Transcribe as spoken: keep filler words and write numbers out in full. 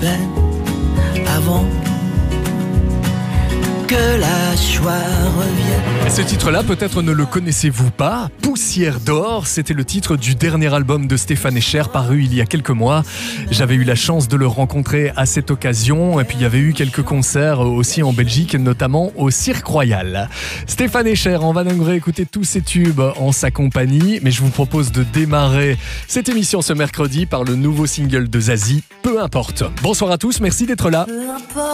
Avant que la joie revienne. Et ce titre-là, peut-être ne le connaissez-vous pas. Poussière d'or, c'était le titre du dernier album de Stéphane Escher paru il y a quelques mois. J'avais eu la chance de le rencontrer à cette occasion. Et puis il y avait eu quelques concerts aussi en Belgique, notamment au Cirque Royal. Stéphane Escher, on va donc réécouter tous ces tubes en sa compagnie. Mais je vous propose de démarrer cette émission ce mercredi par le nouveau single de Zazie, Peu importe. Bonsoir à tous, merci d'être là.